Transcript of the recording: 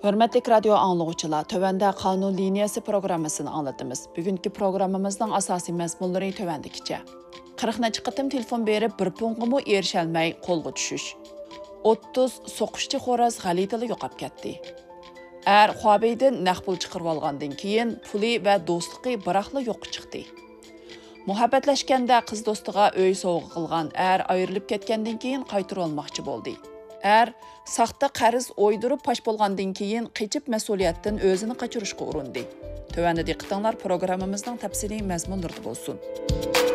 Hörmətli radio anlıqçılar, tövəndə Qanun liniyası proqrammasını anlatımız. Bugünkü proqramımızın asasi məzmunları tövəndikiçə. 40 qıtım telefon berib bir punqımı erişəlməy qolğu düşüş. 30 soquşçı xoraz G'alitili yo'qab ketdi. Xuabeydin naqbul chiqirib olgandan keyin puli va do'stligi biraqla yo'q chiqdi. Muhabbatlashganda qiz do'stiga uy sovg'a qilgan ayrilib ketgandan keyin qaytarib olmoqchi bo'ldi. Saxta qarz o'ydirib pash bo'lgandan keyin qechib mas'uliyatdan o'zini qochirishga urindi. Tövəndə diqqətinizlər proqramımızın təfsili məzmunları olsun.